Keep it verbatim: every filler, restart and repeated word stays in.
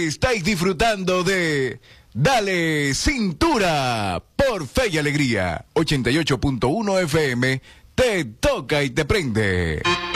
Estáis disfrutando de Dale Cintura por Fe y Alegría. ochenta y ocho punto uno F M. Te toca y te prende.